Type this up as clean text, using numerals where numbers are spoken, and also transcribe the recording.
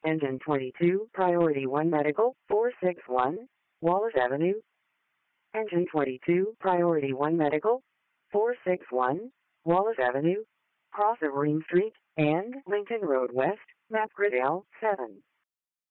Engine 22, Priority 1 Medical, 461, Wallace Avenue. Engine 22, Priority 1 Medical, 461, Wallace Avenue, cross of Ream Street, and Lincoln Road West, map grid L7.